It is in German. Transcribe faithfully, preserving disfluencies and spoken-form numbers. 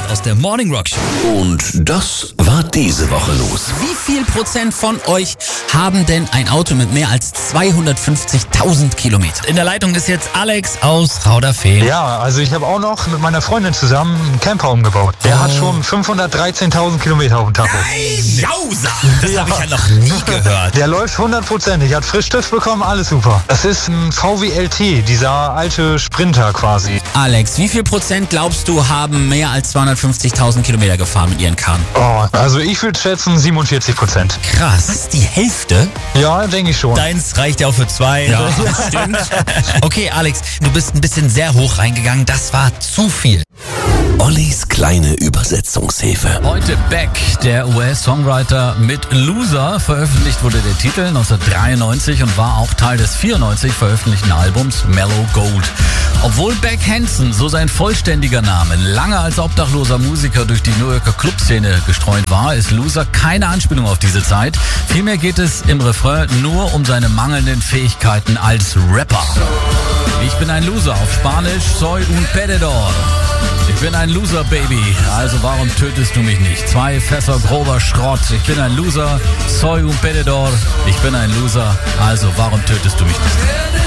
aus der Morning Rock Show. Und das war diese Woche los. Wie viel Prozent von euch haben denn ein Auto mit mehr als zweihundertfünfzigtausend Kilometern? In der Leitung ist jetzt Alex aus Rauderfehn. Ja, also ich habe auch noch mit meiner Freundin zusammen einen Camper umgebaut. Der oh. hat schon fünfhundertdreizehntausend Kilometer auf dem Tacho. Nein, Jausa! Das ja. habe ich ja noch nie gehört. Der läuft hundertprozentig, hat Frischstift bekommen, alles super. Das ist ein V W L T, dieser alte Sprinter quasi. Alex, wie viel Prozent glaubst du haben mehr als zweihundertfünfzigtausend Kilometer gefahren mit ihren Karren? Oh, also ich würde schätzen siebenundvierzig Prozent. Krass. Das ist die Hälfte? Ja, denke ich schon. Deins reicht ja auch für zwei. Ja, das stimmt. Okay, Alex, du bist ein bisschen sehr hoch reingegangen. Das war zu viel. Ollis kleine Übersetzungshilfe. Heute Beck, der U S-Songwriter mit Loser. Veröffentlicht wurde der Titel neunzehnhundertdreiundneunzig und war auch Teil des vierundneunzig veröffentlichten Albums Mellow Gold. Obwohl Beck Hansen, so sein vollständiger Name, lange als obdachloser Musiker durch die New Yorker Clubszene gestreut war, ist Loser keine Anspielung auf diese Zeit. Vielmehr geht es im Refrain nur um seine mangelnden Fähigkeiten als Rapper. Ich bin ein Loser, auf Spanisch soy un perdedor. Ich bin ein Loser, Baby, also warum tötest du mich nicht? Zwei Fässer grober Schrott. Ich bin ein Loser, soy un perdedor. Ich bin ein Loser, also warum tötest du mich nicht?